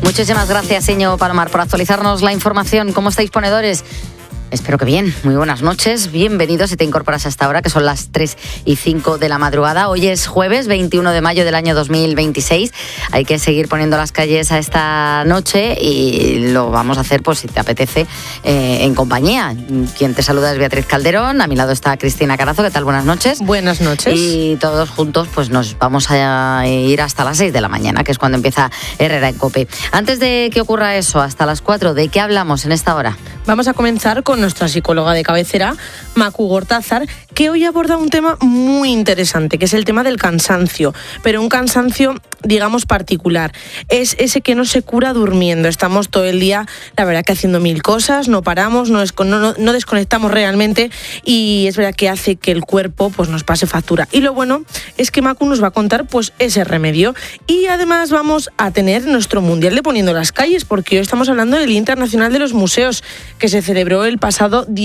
Muchísimas gracias, Íñigo Palomar, por actualizarnos la información. ¿Cómo estáis, ponedores? Espero que bien. Muy buenas noches. Bienvenidos si te incorporas hasta ahora, que son las 3:05 de la madrugada. Hoy es jueves 21 de mayo del año 2026. Hay que seguir poniendo las calles a esta noche y lo vamos a hacer, pues si te apetece, en compañía. Quien te saluda es Beatriz Calderón. A mi lado está Cristina Carazo. ¿Qué tal? Buenas noches. Buenas noches. Y todos juntos pues nos vamos a ir hasta las 6 de la mañana, que es cuando empieza Herrera en COPE. Antes de que ocurra eso, hasta las 4, ¿de qué hablamos en esta hora? Vamos a comenzar con nuestra psicóloga de cabecera, Macu Gortázar, que hoy aborda un tema muy interesante, que es el tema del cansancio, pero un cansancio, digamos, particular. Es ese que no se cura durmiendo. Estamos todo el día, la verdad, que haciendo mil cosas, no paramos, no desconectamos realmente, y es verdad que hace que el cuerpo pues nos pase factura. Y lo bueno es que Macu nos va a contar pues ese remedio. Y además vamos a tener nuestro Mundial de Poniendo las Calles, porque hoy estamos hablando del Día Internacional de los Museos, que se celebró el pasado